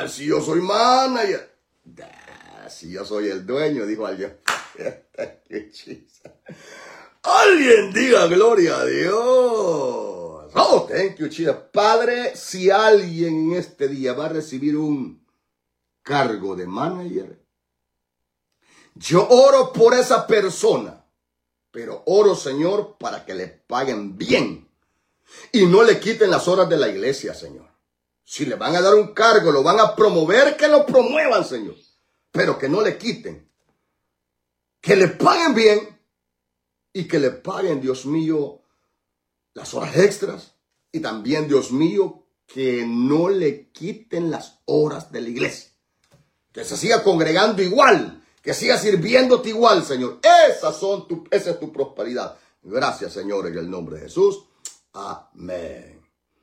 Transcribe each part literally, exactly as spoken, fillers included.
si yo soy manager. Ah, si yo soy el dueño, dijo alguien. Alguien diga gloria a Dios. Oh, thank you, Jesus. Padre, si alguien en este día va a recibir un cargo de manager, yo oro por esa persona, pero oro, Señor, para que le paguen bien y no le quiten las horas de la iglesia, Señor. Si le van a dar un cargo, lo van a promover, que lo promuevan, Señor, pero que no le quiten. Que le paguen bien y que le paguen, Dios mío, las horas extras. Y también, Dios mío, que no le quiten las horas de la iglesia. Que se siga congregando igual, que siga sirviéndote igual, Señor. Esas son tu, esa es tu prosperidad. Gracias, Señor, en el nombre de Jesús. Amén.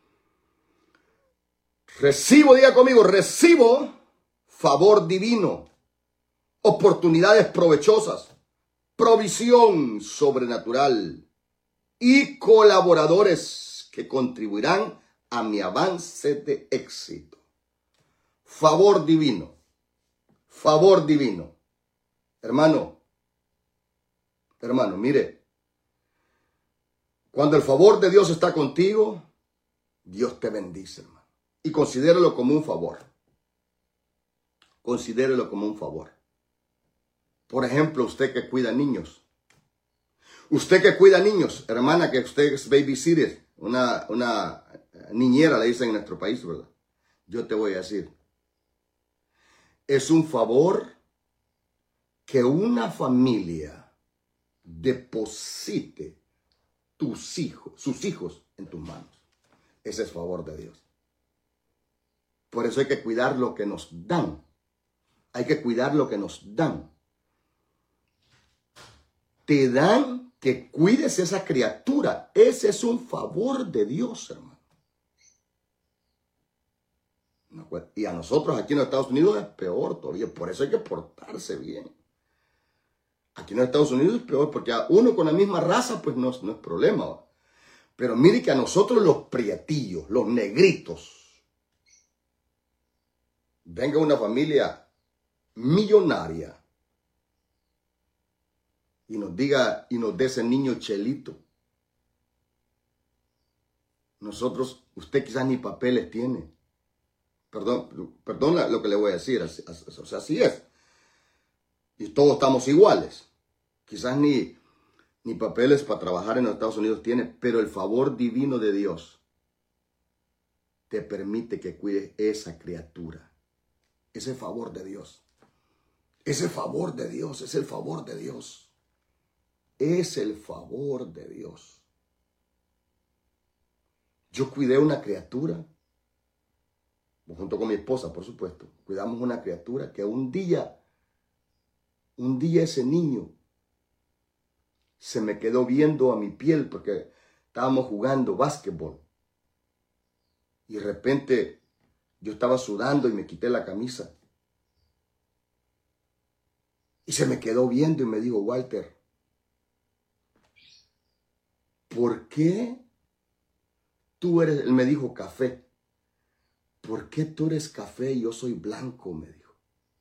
Recibo, diga conmigo, recibo favor divino, oportunidades provechosas, provisión sobrenatural y colaboradores que contribuirán a mi avance de éxito. Favor divino, favor divino. Hermano, hermano, mire, cuando el favor de Dios está contigo, Dios te bendice, hermano. Y considérelo como un favor. Considérelo como un favor. Por ejemplo, usted que cuida niños. Usted que cuida niños, hermana, que usted es babysitter, una, una niñera, le dicen en nuestro país, ¿verdad? Yo te voy a decir, es un favor que una familia deposite tus hijos, sus hijos en tus manos. Ese es favor de Dios. Por eso hay que cuidar lo que nos dan. Hay que cuidar lo que nos dan. Te dan que cuides esa criatura. Ese es un favor de Dios, hermano. Y a nosotros aquí en los Estados Unidos es peor todavía. Por eso hay que portarse bien. Aquí en los Estados Unidos es peor porque a uno con la misma raza pues no, no es problema. Pero mire que a nosotros los prietillos, los negritos, venga una familia millonaria y nos diga y nos dé ese niño chelito. Nosotros, usted quizás ni papeles tiene. Perdón, perdón lo que le voy a decir, así, o sea, así es. Y todos estamos iguales. Quizás ni, ni papeles para trabajar en los Estados Unidos tiene, pero el favor divino de Dios te permite que cuides esa criatura. Ese favor de Dios. Ese favor de Dios, es el favor de Dios. Es el favor de Dios. Yo cuidé una criatura, junto con mi esposa, por supuesto. Cuidamos una criatura que un día, un día ese niño se me quedó viendo a mi piel porque estábamos jugando básquetbol. Y de repente yo estaba sudando y me quité la camisa. Y se me quedó viendo y me dijo, Walter, ¿por qué tú eres? Él me dijo café. ¿Por qué tú eres café y yo soy blanco? Me dijo.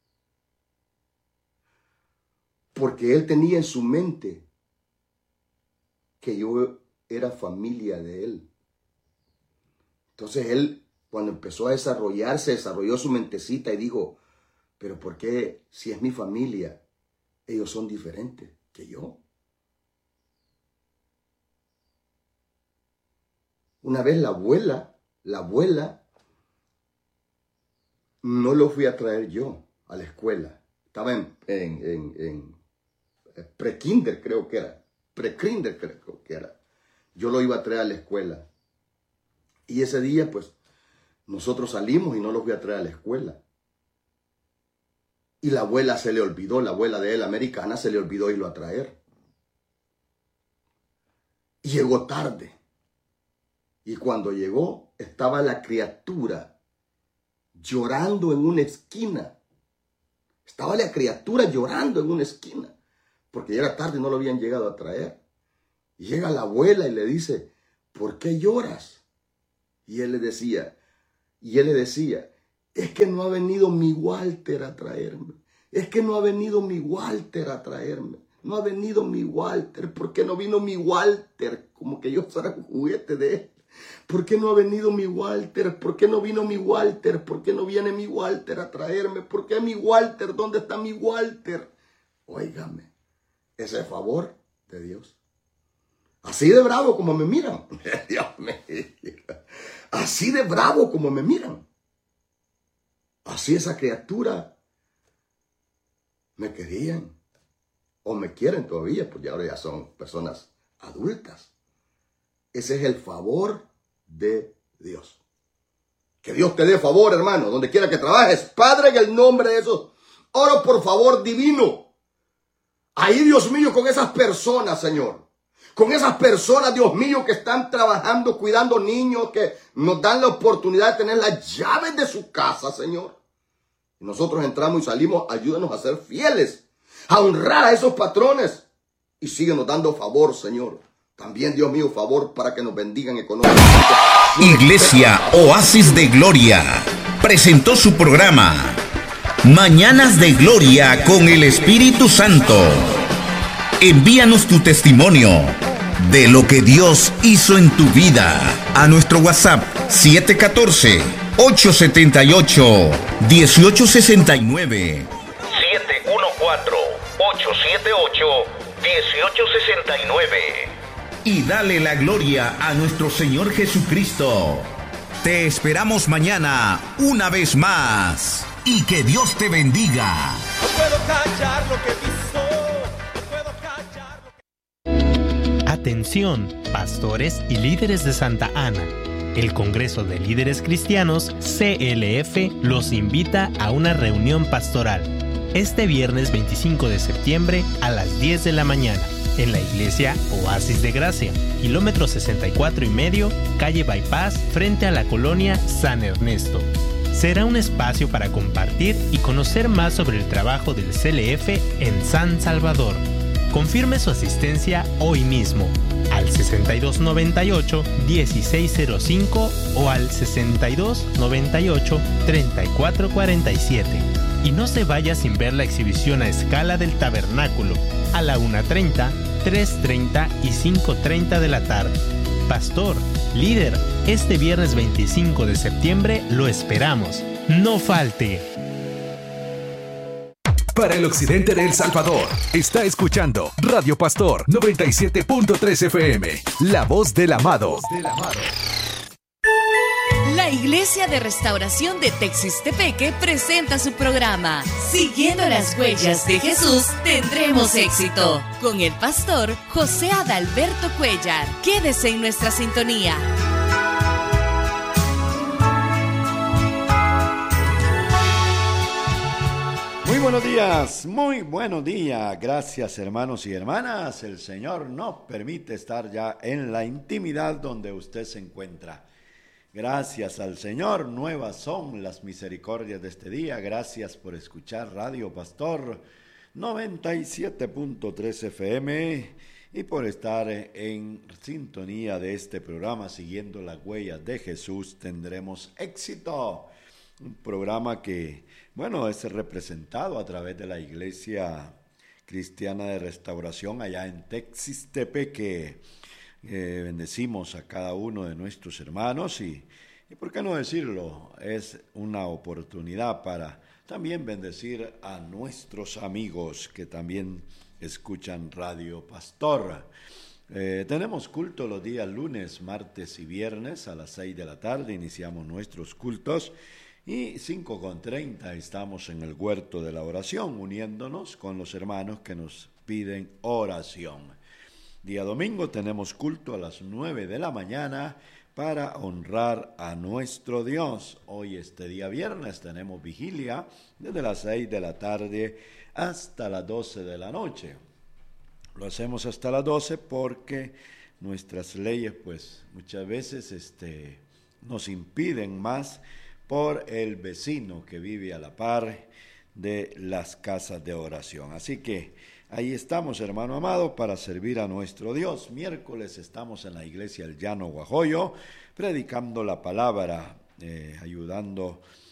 Porque él tenía en su mente que yo era familia de él. Entonces él, cuando empezó a desarrollarse, desarrolló su mentecita y dijo, pero ¿por qué si es mi familia, ellos son diferentes que yo? Una vez la abuela, la abuela, no lo fui a traer yo a la escuela. Estaba en, en, en, en pre-kinder, creo que era. Pre-kinder, creo que era. Yo lo iba a traer a la escuela. Y ese día, pues, nosotros salimos y no lo fui a traer a la escuela. Y la abuela se le olvidó, la abuela de él, americana, se le olvidó irlo a traer. Y llegó tarde. Y cuando llegó, estaba la criatura llorando en una esquina. Estaba la criatura llorando en una esquina. Porque ya era tarde y no lo habían llegado a traer. Y llega la abuela y le dice, ¿por qué lloras? Y él le decía, y él le decía, Es que no ha venido mi Walter a traerme. Es que no ha venido mi Walter a traerme. No ha venido mi Walter. ¿Por qué no vino mi Walter? Como que yo fuera un juguete de él. ¿Por qué no ha venido mi Walter? ¿Por qué no vino mi Walter? ¿Por qué no viene mi Walter a traerme? ¿Por qué mi Walter? ¿Dónde está mi Walter? Óigame, ese es favor de Dios. Así de bravo como me miran. Dios mío. Así de bravo como me miran. Así esa criatura me querían. O me quieren todavía, porque ahora ya son personas adultas. Ese es el favor de Dios. Que Dios te dé favor, hermano, donde quiera que trabajes. Padre, en el nombre de Jesús, oro por favor divino. Ahí, Dios mío, con esas personas, Señor. Con esas personas, Dios mío, que están trabajando, cuidando niños, que nos dan la oportunidad de tener las llaves de su casa, Señor. Y nosotros entramos y salimos, ayúdanos a ser fieles, a honrar a esos patrones. Y síguenos dando favor, Señor. También, Dios mío, favor para que nos bendigan económicamente. Iglesia Oasis de Gloria presentó su programa Mañanas de Gloria con el Espíritu Santo. Envíanos tu testimonio de lo que Dios hizo en tu vida a nuestro WhatsApp siete uno cuatro, ocho siete ocho, uno ocho seis nueve. siete uno cuatro, ocho siete ocho, uno ocho seis nueve. Y dale la gloria a nuestro Señor Jesucristo. Te esperamos mañana una vez más. Y que Dios te bendiga. No puedo callar lo que visto. No puedo callar lo que... Atención, pastores y líderes de Santa Ana. El Congreso de Líderes Cristianos, C L F, los invita a una reunión pastoral. Este viernes veinticinco de septiembre a las diez de la mañana. En la iglesia Oasis de Gracia, kilómetro sesenta y cuatro y medio, calle Bypass, frente a la colonia San Ernesto. Será un espacio para compartir y conocer más sobre el trabajo del C L F en San Salvador. Confirme su asistencia hoy mismo al sesenta y dos noventa y ocho, dieciséis cero cinco o al sesenta y dos noventa y ocho, treinta y cuatro cuarenta y siete. Y no se vaya sin ver la exhibición a escala del tabernáculo a la una treinta, tres treinta y cinco treinta de la tarde. Pastor, líder, este viernes veinticinco de septiembre lo esperamos. No falte. Para el occidente de El Salvador, está escuchando Radio Pastor noventa y siete punto tres F M, la voz del amado. La Iglesia de Restauración de Texistepeque presenta su programa Siguiendo las huellas de Jesús tendremos éxito, con el pastor José Adalberto Cuellar. Quédese en nuestra sintonía. Muy buenos días, muy buenos días. Gracias, hermanos y hermanas. El Señor nos permite estar ya en la intimidad donde usted se encuentra. Gracias al Señor, nuevas son las misericordias de este día. Gracias por escuchar Radio Pastor noventa y siete punto tres F M y por estar en sintonía de este programa Siguiendo las huellas de Jesús tendremos éxito. Un programa que, bueno, es representado a través de la Iglesia Cristiana de Restauración allá en Texistepeque. Eh, bendecimos a cada uno de nuestros hermanos y, y, ¿por qué no decirlo? Es una oportunidad para también bendecir a nuestros amigos que también escuchan Radio Pastor. Eh, tenemos culto los días lunes, martes y viernes a las seis de la tarde. Iniciamos nuestros cultos y cinco con treinta estamos en el huerto de la oración, uniéndonos con los hermanos que nos piden oración. Día domingo tenemos culto a las nueve de la mañana para honrar a nuestro Dios. Hoy, este día viernes, tenemos vigilia desde las seis de la tarde hasta las doce de la noche. Lo hacemos hasta las doce porque nuestras leyes, pues, muchas veces este, nos impiden más por el vecino que vive a la par de las casas de oración. Así que ahí estamos, hermano amado, para servir a nuestro Dios. Miércoles estamos en la iglesia El Llano Guajoyo, predicando la palabra, eh, ayudando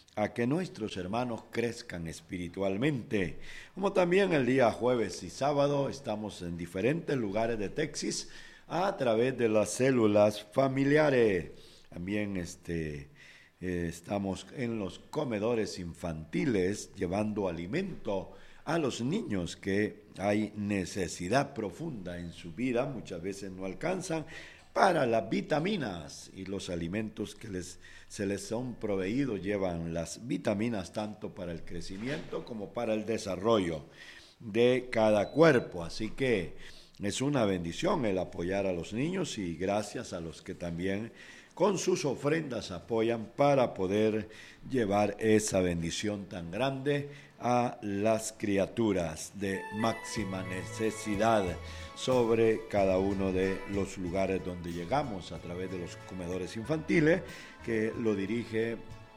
a que nuestros hermanos crezcan espiritualmente. Como también el día jueves y sábado estamos en diferentes lugares de Texas a través de las células familiares. También este, eh, estamos en los comedores infantiles llevando alimento a los niños que hay necesidad profunda en su vida, muchas veces no alcanzan para las vitaminas, y los alimentos que les, se les son proveídos llevan las vitaminas tanto para el crecimiento como para el desarrollo de cada cuerpo. Así que es una bendición el apoyar a los niños, y gracias a los que también con sus ofrendas apoyan para poder llevar esa bendición tan grande a las criaturas de máxima necesidad sobre cada uno de los lugares donde llegamos a través de los comedores infantiles, que lo dirige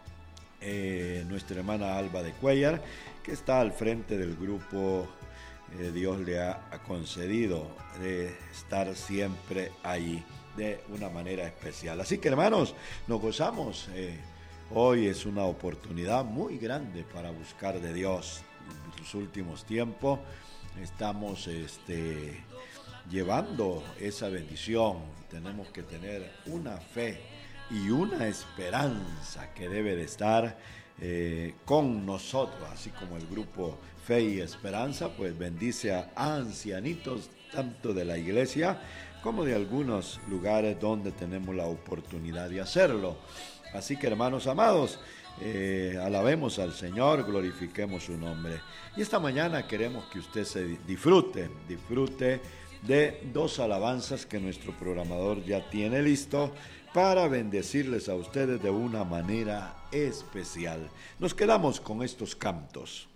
eh, nuestra hermana Alba de Cuellar, que está al frente del grupo. Eh, Dios le ha, ha concedido de estar siempre ahí de una manera especial. Así que, hermanos, nos gozamos. Eh, hoy es una oportunidad muy grande para buscar de Dios. En los últimos tiempos estamos este, llevando esa bendición. Tenemos que tener una fe y una esperanza que debe de estar eh, con nosotros, así como el grupo Fe y Esperanza pues bendice a ancianitos tanto de la iglesia como de algunos lugares donde tenemos la oportunidad de hacerlo. Así que, hermanos amados, eh, alabemos al Señor, glorifiquemos su nombre. Y esta mañana queremos que usted se disfrute, disfrute de dos alabanzas que nuestro programador ya tiene listo para bendecirles a ustedes de una manera especial. Nos quedamos con estos cantos.